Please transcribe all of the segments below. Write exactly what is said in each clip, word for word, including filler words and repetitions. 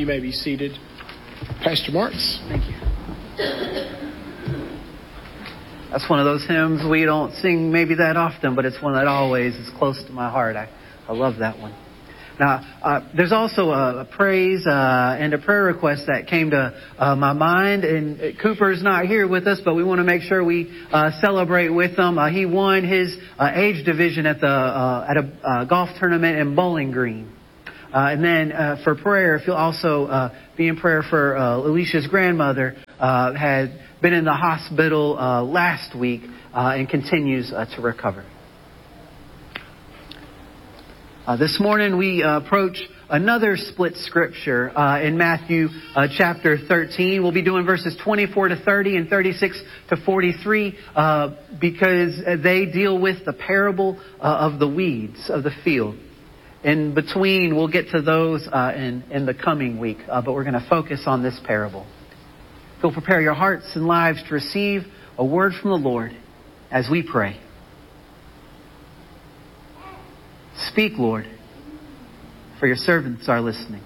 may be seated. Pastor Marks. Thank you. That's one of those hymns we don't sing maybe that often, but it's one that always is close to my heart. I, I love that one. Now, uh, there's also a, a praise uh, and a prayer request that came to uh, my mind. And Cooper's not here with us, but we want to make sure we uh, celebrate with him. Uh, he won his uh, age division at the uh, at a uh, golf tournament in Bowling Green. Uh, and then uh, for prayer, if you'll also uh, be in prayer for uh, Alicia's grandmother, uh, had been in the hospital uh, last week uh, and continues uh, to recover. Uh, this morning we uh, approach another split scripture uh, in Matthew uh, chapter thirteen. We'll be doing verses twenty-four to thirty and thirty-six to forty-three uh, because they deal with the parable uh, of the weeds of the field. In between, we'll get to those uh, in, in the coming week, uh, but we're going to focus on this parable. If you'll prepare your hearts and lives to receive a word from the Lord as we pray. Speak, Lord, for your servants are listening.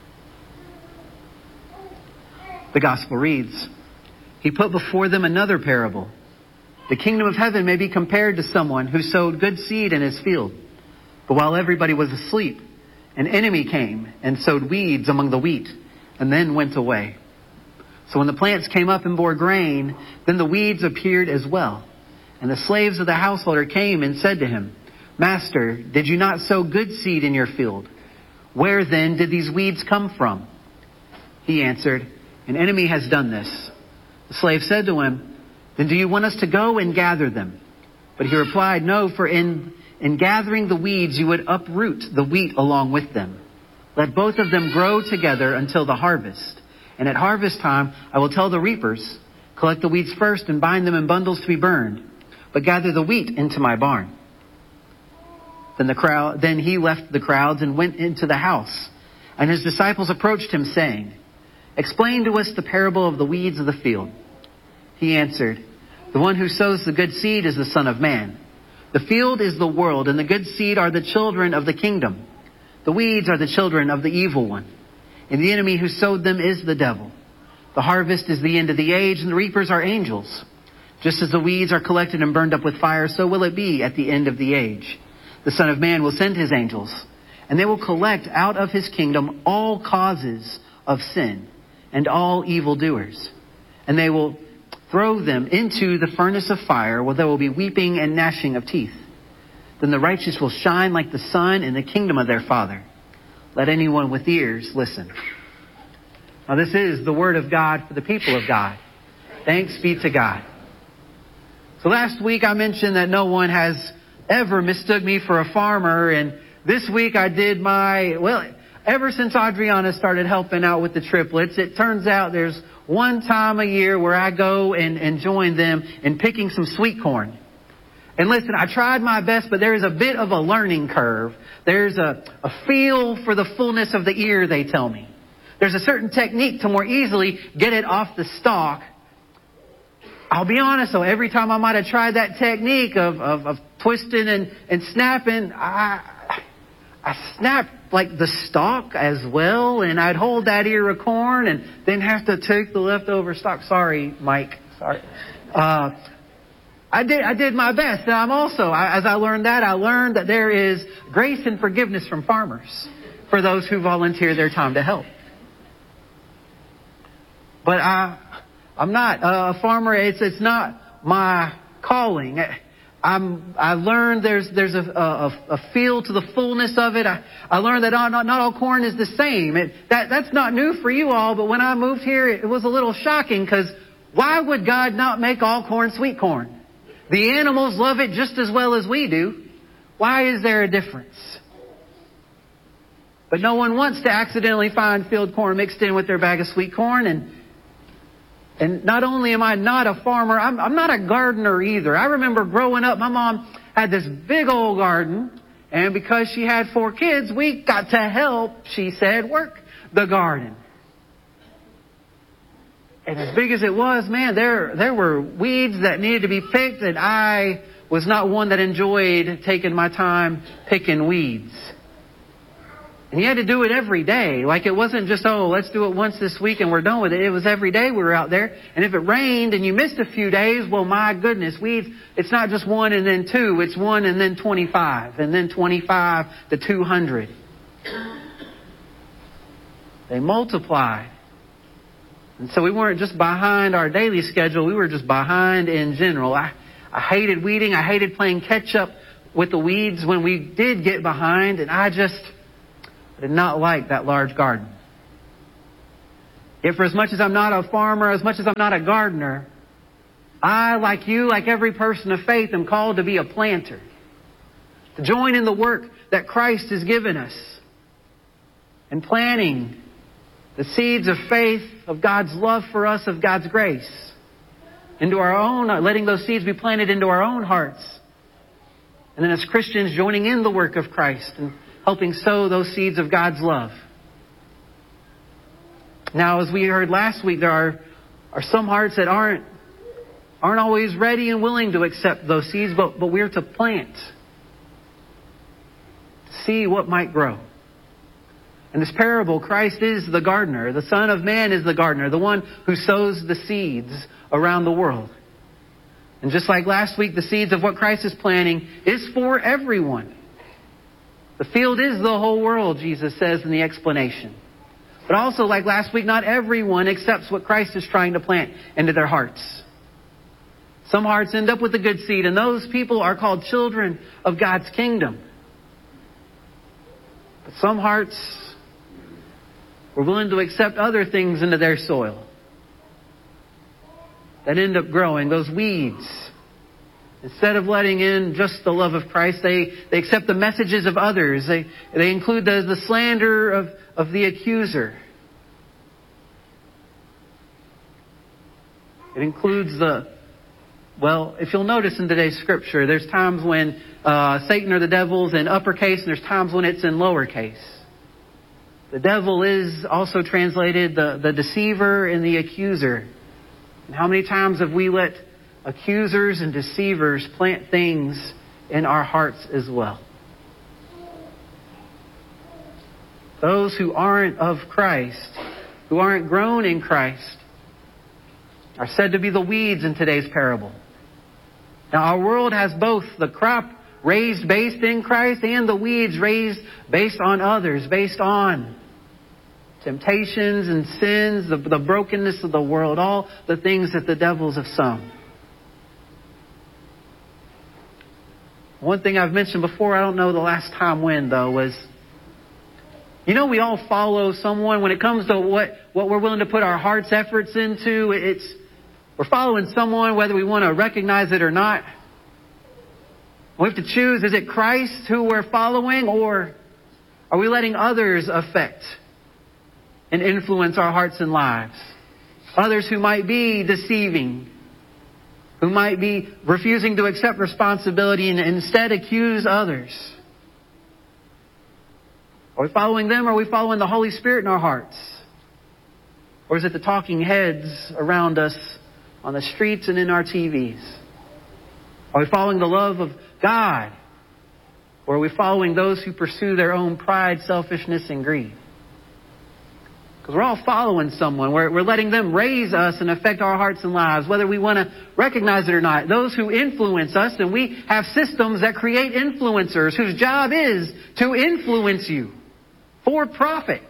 The gospel reads, He put before them another parable. The kingdom of heaven may be compared to someone who sowed good seed in his field. But while everybody was asleep, an enemy came and sowed weeds among the wheat and then went away. So when the plants came up and bore grain, then the weeds appeared as well. And the slaves of the householder came and said to him, Master, did you not sow good seed in your field? Where then did these weeds come from? He answered, An enemy has done this. The slave said to him, Then do you want us to go and gather them? But he replied, No, for in, in gathering the weeds you would uproot the wheat along with them. Let both of them grow together until the harvest. And at harvest time I will tell the reapers, Collect the weeds first and bind them in bundles to be burned, but gather the wheat into my barn. Then the crowd, then he left the crowds and went into the house. And his disciples approached him, saying, Explain to us the parable of the weeds of the field. He answered, The one who sows the good seed is the Son of Man. The field is the world, and the good seed are the children of the kingdom. The weeds are the children of the evil one. And the enemy who sowed them is the devil. The harvest is the end of the age, and the reapers are angels. Just as the weeds are collected and burned up with fire, so will it be at the end of the age. The Son of Man will send his angels, and they will collect out of his kingdom all causes of sin and all evildoers. And they will throw them into the furnace of fire, where there will be weeping and gnashing of teeth. Then the righteous will shine like the sun in the kingdom of their Father. Let anyone with ears listen. Now this is the word of God for the people of God. Thanks be to God. So last week I mentioned that no one has ever mistook me for a farmer, and this week I did my, well, ever since Adriana started helping out with the triplets, it turns out there's one time a year where I go and, and join them in picking some sweet corn. And listen, I tried my best, but there is a bit of a learning curve. There's a, a feel for the fullness of the ear, they tell me. There's a certain technique to more easily get it off the stalk. I'll be honest though, every time I might have tried that technique of, of, of twisting and, and snapping, I, I snapped like the stalk as well, and I'd hold that ear of corn and then have to take the leftover stalk. Sorry, Mike. Sorry. Uh, I did, I did my best. And I'm also, I, as I learned that, I learned that there is grace and forgiveness from farmers for those who volunteer their time to help. But I, I'm not a farmer. It's, it's not my calling. I'm, I learned there's, there's a, a, a feel to the fullness of it. I, I learned that not, not all corn is the same. It, that, that's not new for you all, but when I moved here, it was a little shocking, because why would God not make all corn sweet corn? The animals love it just as well as we do. Why is there a difference? But no one wants to accidentally find field corn mixed in with their bag of sweet corn. And And not only am I not a farmer, I'm, I'm not a gardener either. I remember growing up, my mom had this big old garden, and because she had four kids, we got to help, she said, work the garden. And as big as it was, man, there, there were weeds that needed to be picked, and I was not one that enjoyed taking my time picking weeds. And you had to do it every day. Like it wasn't just, oh, let's do it once this week and we're done with it. It was every day we were out there. And if it rained and you missed a few days, well, my goodness, we've, it's not just one and then two. It's one and then twenty-five. And then twenty-five to two hundred. They multiplied. And so we weren't just behind our daily schedule. We were just behind in general. I, I hated weeding. I hated playing catch up with the weeds when we did get behind. And I just... I did not like that large garden. Yet for as much as I'm not a farmer, as much as I'm not a gardener, I, like you, like every person of faith, am called to be a planter. To join in the work that Christ has given us. And planting the seeds of faith, of God's love for us, of God's grace. Into our own, letting those seeds be planted into our own hearts. And then as Christians, joining in the work of Christ and helping sow those seeds of God's love. Now, as we heard last week, there are, are some hearts that aren't, aren't always ready and willing to accept those seeds, but, but we're to plant. To see what might grow. In this parable, Christ is the gardener. The Son of Man is the gardener, the one who sows the seeds around the world. And just like last week, the seeds of what Christ is planting is for everyone. The field is the whole world, Jesus says in the explanation. But also, like last week, not everyone accepts what Christ is trying to plant into their hearts. Some hearts end up with the good seed, and those people are called children of God's kingdom. But some hearts were willing to accept other things into their soil that end up growing, those weeds. Instead of letting in just the love of Christ, they, they accept the messages of others. They, they include the, the slander of, of the accuser. It includes the, well, if you'll notice in today's scripture, there's times when uh, Satan or the devil's in uppercase, and there's times when it's in lowercase. The devil is also translated the, the deceiver and the accuser. And how many times have we let accusers and deceivers plant things in our hearts as well? Those who aren't of Christ, who aren't grown in Christ, are said to be the weeds in today's parable. Now, our world has both the crop raised based in Christ and the weeds raised based on others, based on temptations and sins, the, the brokenness of the world, all the things that the devils have sown. One thing I've mentioned before, I don't know the last time when though, was, you know, we all follow someone when it comes to what, what we're willing to put our heart's efforts into. It's, we're following someone whether we want to recognize it or not. We have to choose, is it Christ who we're following, or are we letting others affect and influence our hearts and lives? Others who might be deceiving, who might be refusing to accept responsibility and instead accuse others. Are we following them, or are we following the Holy Spirit in our hearts? Or is it the talking heads around us on the streets and in our T Vs? Are we following the love of God? Or are we following those who pursue their own pride, selfishness, and greed? Because we're all following someone. We're, we're letting them raise us and affect our hearts and lives, whether we want to recognize it or not. Those who influence us, and we have systems that create influencers whose job is to influence you for profit.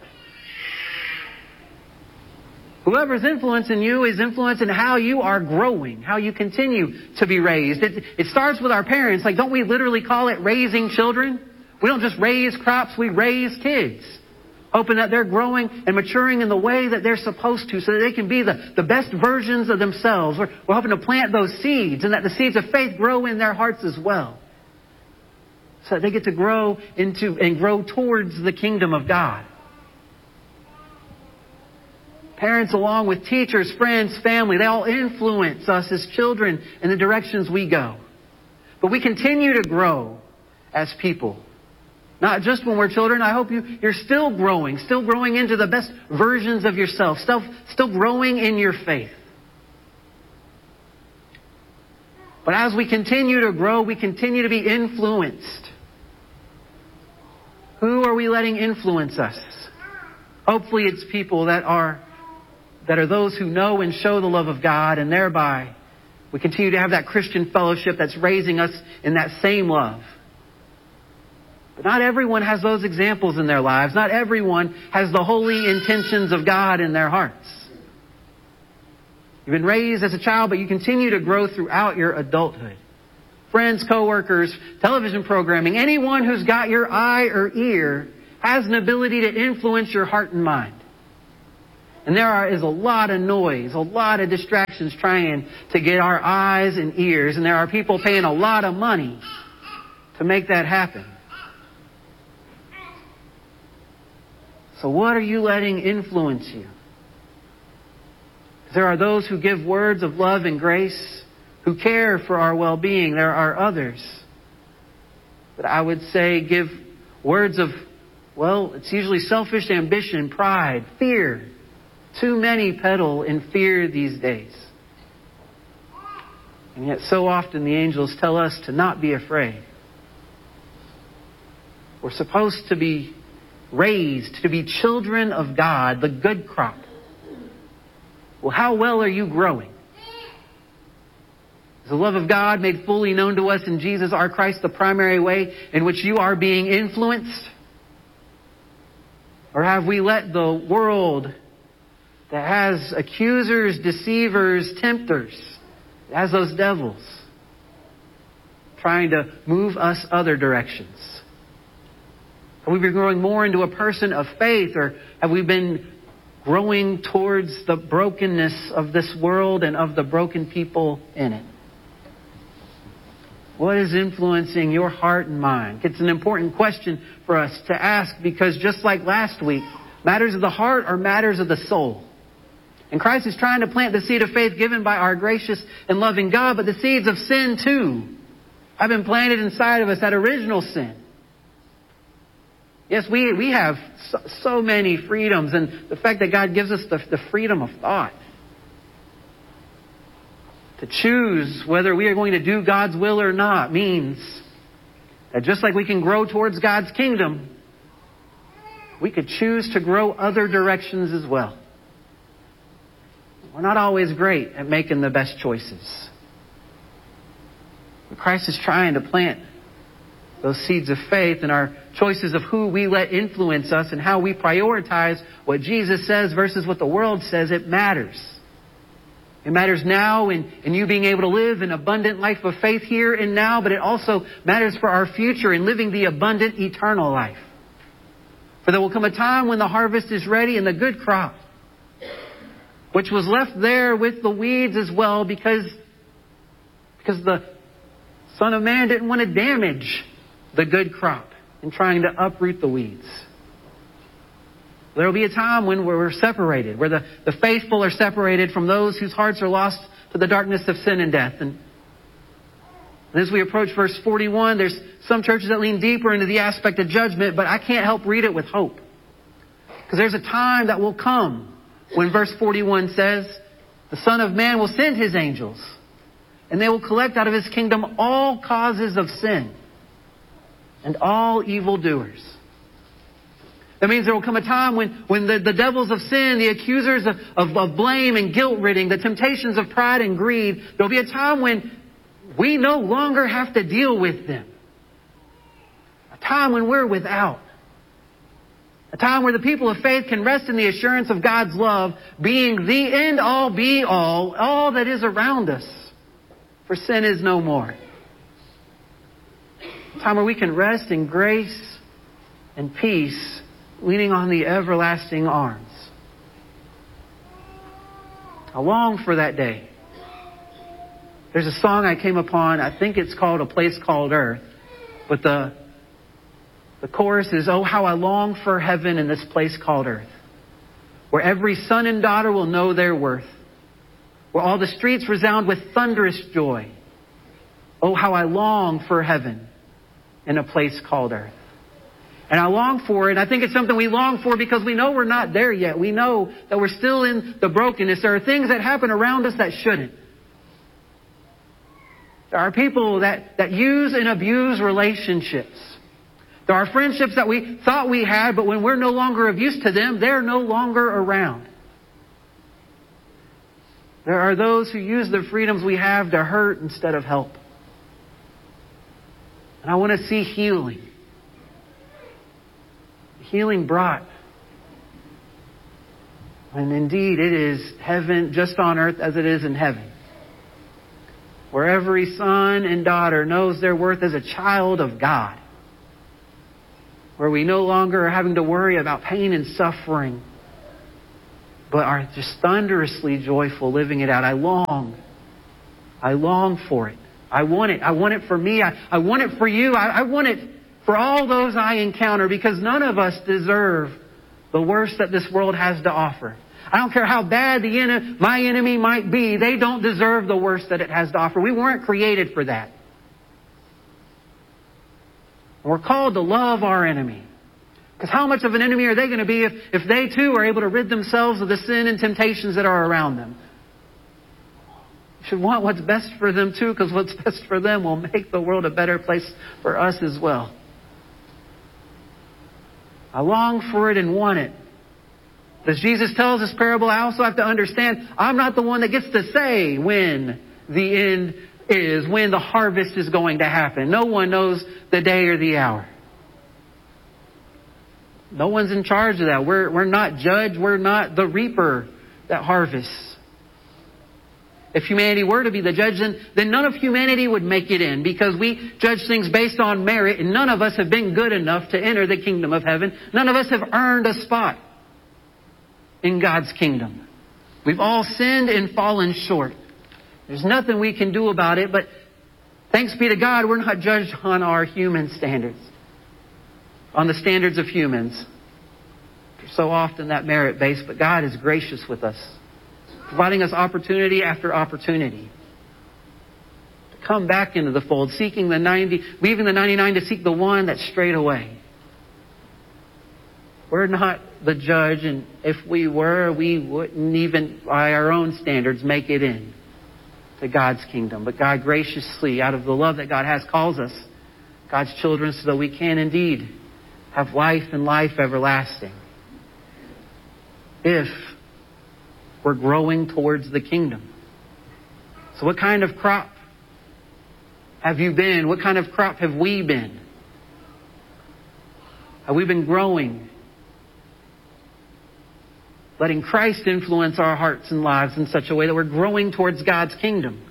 Whoever's influencing you is influencing how you are growing, how you continue to be raised. It, it starts with our parents. Like, don't we literally call it raising children? We don't just raise crops, we raise kids. Hoping that they're growing and maturing in the way that they're supposed to so that they can be the, the best versions of themselves. We're, we're hoping to plant those seeds and that the seeds of faith grow in their hearts as well. So that they get to grow into and grow towards the kingdom of God. Parents, along with teachers, friends, family, they all influence us as children in the directions we go. But we continue to grow as people. Not just when we're children. I hope you, you're still growing, still growing into the best versions of yourself, still, still growing in your faith. But as we continue to grow, we continue to be influenced. Who are we letting influence us? Hopefully it's people that are that are those who know and show the love of God, and thereby we continue to have that Christian fellowship that's raising us in that same love. But not everyone has those examples in their lives. Not everyone has the holy intentions of God in their hearts. You've been raised as a child, but you continue to grow throughout your adulthood. Friends, coworkers, television programming, anyone who's got your eye or ear has an ability to influence your heart and mind. And there are, is a lot of noise, a lot of distractions trying to get our eyes and ears. And there are people paying a lot of money to make that happen. So what are you letting influence you? There are those who give words of love and grace, who care for our well-being. There are others that I would say give words of, well, it's usually selfish ambition, pride, fear. Too many peddle in fear these days. And yet so often the angels tell us to not be afraid. We're supposed to be raised to be children of God, the good crop. Well, how well are you growing? Is the love of God made fully known to us in Jesus our Christ the primary way in which you are being influenced? Or have we let the world that has accusers, deceivers, tempters, that has those devils trying to move us other directions? Have we been growing more into a person of faith, or have we been growing towards the brokenness of this world and of the broken people in it? What is influencing your heart and mind? It's an important question for us to ask, because just like last week, matters of the heart are matters of the soul. And Christ is trying to plant the seed of faith given by our gracious and loving God, but the seeds of sin too have been planted inside of us, that original sin. Yes, we, we have so, so many freedoms, and the fact that God gives us the, the freedom of thought to choose whether we are going to do God's will or not means that just like we can grow towards God's kingdom, we could choose to grow other directions as well. We're not always great at making the best choices. But Christ is trying to plant those seeds of faith in our choices of who we let influence us and how we prioritize what Jesus says versus what the world says. It matters. It matters now in, in you being able to live an abundant life of faith here and now, but it also matters for our future in living the abundant eternal life. For there will come a time when the harvest is ready and the good crop, which was left there with the weeds as well, because, because the Son of Man didn't want to damage the good crop in trying to uproot the weeds. There will be a time when we're separated, where the, the faithful are separated from those whose hearts are lost to the darkness of sin and death. And, and as we approach verse forty-one, there's some churches that lean deeper into the aspect of judgment, but I can't help read it with hope. Because there's a time that will come when verse forty-one says, the Son of Man will send His angels, and they will collect out of His kingdom all causes of sin and all evildoers. That means there will come a time when, when the, the devils of sin, the accusers of, of, of blame and guilt-ridding, the temptations of pride and greed, there will be a time when we no longer have to deal with them. A time when we're without. A time where the people of faith can rest in the assurance of God's love being the end-all, be-all, all that is around us. For sin is no more. A time where we can rest in grace and peace, leaning on the everlasting arms. I long for that day. There's a song I came upon, I think it's called A Place Called Earth, but the the chorus is, oh, how I long for heaven in this place called earth, where every son and daughter will know their worth, where all the streets resound with thunderous joy. Oh, how I long for heaven in a place called earth. And I long for it. I think it's something we long for because we know we're not there yet. We know that we're still in the brokenness. There are things that happen around us that shouldn't. There are people that, that use and abuse relationships. There are friendships that we thought we had, but when we're no longer of use to them, they're no longer around. There are those who use the freedoms we have to hurt instead of help. And I want to see healing. Healing brought. And indeed, it is heaven just on earth as it is in heaven. Where every son and daughter knows their worth as a child of God. Where we no longer are having to worry about pain and suffering, but are just thunderously joyful living it out. I long. I long for it. I want it. I want it for me. I, I want it for you. I, I want it for all those I encounter, because none of us deserve the worst that this world has to offer. I don't care how bad the en- my enemy might be. They don't deserve the worst that it has to offer. We weren't created for that. We're called to love our enemy. Because how much of an enemy are they going to be if, if they too are able to rid themselves of the sin and temptations that are around them? You should want what's best for them too, because what's best for them will make the world a better place for us as well. I long for it and want it. As Jesus tells this parable, I also have to understand I'm not the one that gets to say when the end is, when the harvest is going to happen. No one knows the day or the hour. No one's in charge of that. We're, we're not judge. We're not the reaper that harvests. If humanity were to be the judge, then, then none of humanity would make it in, because we judge things based on merit, and none of us have been good enough to enter the kingdom of heaven. None of us have earned a spot in God's kingdom. We've all sinned and fallen short. There's nothing we can do about it, but thanks be to God, we're not judged on our human standards, on the standards of humans. So often that merit-based, but God is gracious with us, providing us opportunity after opportunity to come back into the fold, seeking the ninety, leaving the ninety-nine to seek the one that's strayed away. We're not the judge, and if we were, we wouldn't even, by our own standards, make it in to God's kingdom. But God graciously, out of the love that God has, calls us God's children so that we can indeed have life and life everlasting. If we're growing towards the kingdom. So what kind of crop have you been? What kind of crop have we been? Have we been growing? Letting Christ influence our hearts and lives in such a way that we're growing towards God's kingdom?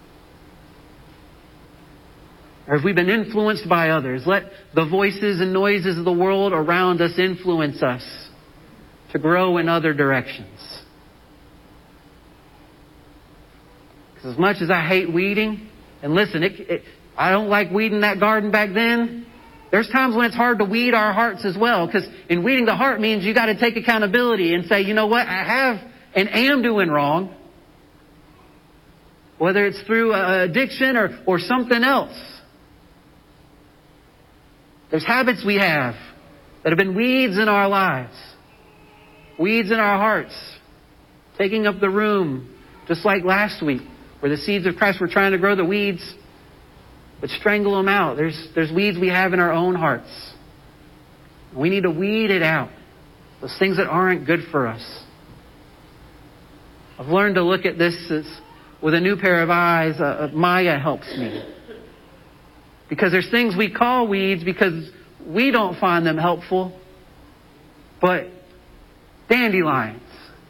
Or have we been influenced by others? Let the voices and noises of the world around us influence us to grow in other directions. Because as much as I hate weeding, and listen, it, it, I don't like weeding that garden back then. There's times when it's hard to weed our hearts as well. Because in weeding the heart means you got to take accountability and say, you know what, I have and am doing wrong. Whether it's through uh, addiction or, or something else. There's habits we have that have been weeds in our lives. Weeds in our hearts. Taking up the room, just like last week, where the seeds of Christ were trying to grow the weeds, but strangle them out. There's, there's weeds we have in our own hearts. We need to weed it out. Those things that aren't good for us. I've learned to look at this as, with a new pair of eyes. Uh, Maya helps me. Because there's things we call weeds because we don't find them helpful. But dandelions.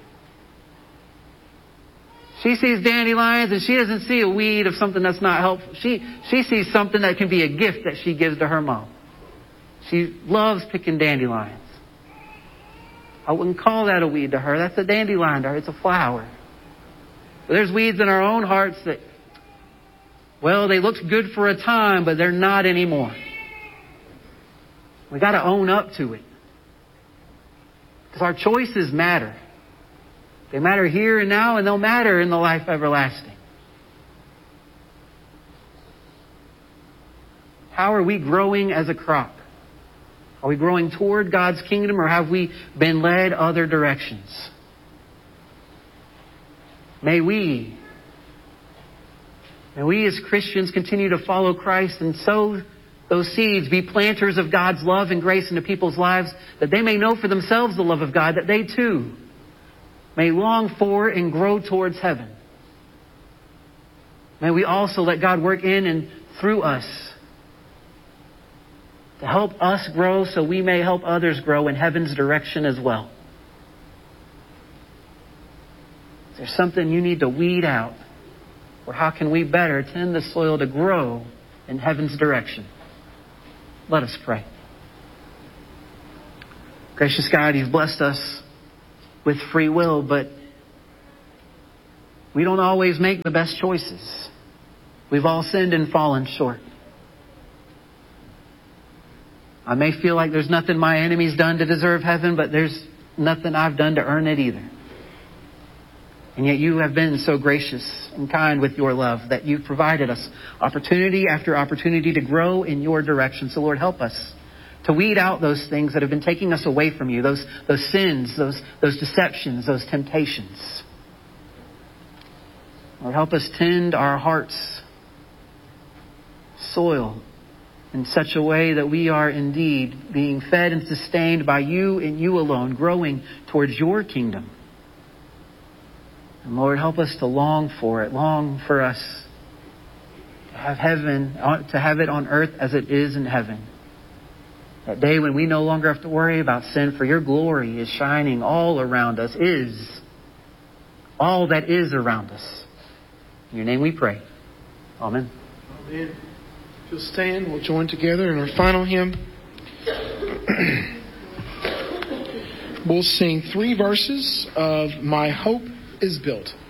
She sees dandelions and she doesn't see a weed of something that's not helpful. She, she sees something that can be a gift that she gives to her mom. She loves picking dandelions. I wouldn't call that a weed to her. That's a dandelion to her. It's a flower. But there's weeds in our own hearts that, well, they look good for a time, but they're not anymore. We got to own up to it. Because our choices matter. They matter here and now, and they'll matter in the life everlasting. How are we growing as a crop? Are we growing toward God's kingdom, or have we been led other directions? May we, may we as Christians continue to follow Christ and so those seeds be planters of God's love and grace into people's lives, that they may know for themselves the love of God, that they too may long for and grow towards heaven. May we also let God work in and through us to help us grow so we may help others grow in heaven's direction as well. Is there something you need to weed out? Or how can we better tend the soil to grow in heaven's direction? Let us pray. Gracious God, You've blessed us with free will, but we don't always make the best choices. We've all sinned and fallen short. I may feel like there's nothing my enemy's done to deserve heaven, but there's nothing I've done to earn it either. And yet You have been so gracious and kind with Your love that You've provided us opportunity after opportunity to grow in Your direction. So Lord, help us to weed out those things that have been taking us away from You, those, those sins, those, those deceptions, those temptations. Lord, help us tend our hearts' soil in such a way that we are indeed being fed and sustained by You and You alone, growing towards Your kingdom. And Lord, help us to long for it, long for us to have heaven, to have it on earth as it is in heaven. That day when we no longer have to worry about sin, for Your glory is shining all around us, is all that is around us. In Your name we pray. Amen. Amen. If you'll stand, we'll join together in our final hymn. We'll sing three verses of My Hope is Built.